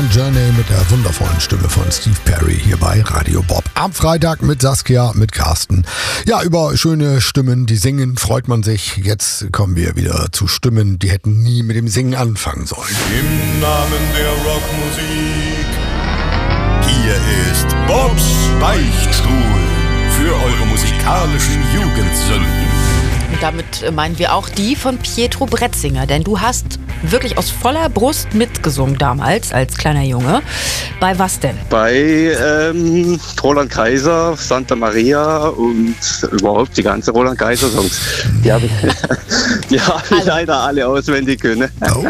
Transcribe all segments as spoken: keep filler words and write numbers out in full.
Journey mit der wundervollen Stimme von Steve Perry hier bei Radio Bob. Am Freitag mit Saskia, mit Carsten. Ja, über schöne Stimmen, die singen, freut man sich. Jetzt kommen wir wieder zu Stimmen, die hätten nie mit dem Singen anfangen sollen. Im Namen der Rockmusik, hier ist Bobs Beichtstuhl für eure musikalischen Jugendsünden. Und damit meinen wir auch die von Pietro Bretzinger, denn du hast wirklich aus voller Brust mitgesungen damals als kleiner Junge. Bei was denn? Bei ähm, Roland Kaiser, Santa Maria und überhaupt die ganze Roland Kaiser Songs. Die habe ich, die hab ich leider alle auswendig können. Oh.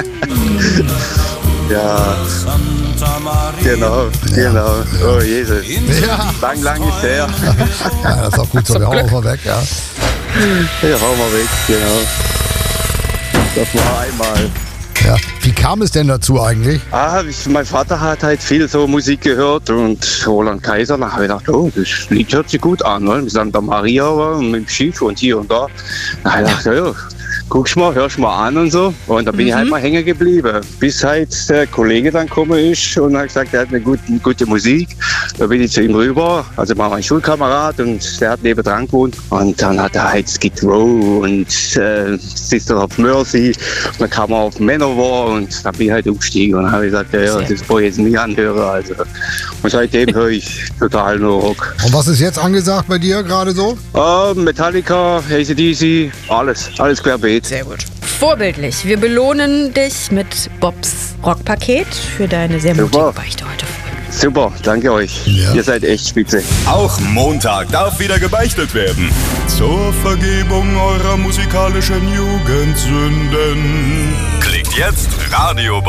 Ja, genau, genau. Oh Jesus. Ja. Lang, lang ist her. Ja, das ist auch gut so, wir hauen auch mal weg, ja. Ja, hauen wir weg, genau. Das war einmal. Ja. Wie kam es denn dazu eigentlich? Ah, ich, mein Vater hat halt viel so Musik gehört und Roland Kaiser, da habe ich gedacht, oh, das Lied hört sich gut an, ne? Mit Santa Maria und mit dem Schiff und hier und da. Da habe ich gedacht, ja, guckst mal, hörst mal an und so. Und da bin mhm. ich halt mal hängen geblieben. Bis halt der Kollege dann gekommen ist und hat gesagt, er hat eine gute, gute Musik. Da bin ich zu ihm rüber, also war mein Schulkamerad und der hat nebendran gewohnt. Und dann hat er halt Skid Row und äh, Sister of Mercy. Und dann kam er auf Manowar und dann bin ich halt umgestiegen und habe gesagt, ja, ja, das brauche ich jetzt nie anhören. Also. Und seitdem höre ich total nur Rock. Und was ist jetzt angesagt bei dir gerade so? Uh, Metallica, A C D C, alles, alles querbeet. Sehr gut. Vorbildlich. Wir belohnen dich mit Bobs Rockpaket für deine sehr mutige Beichte heute. Super, danke euch. Ja. Ihr seid echt spitze. Auch Montag darf wieder gebeichtet werden. Zur Vergebung eurer musikalischen Jugendsünden. Klickt jetzt Radio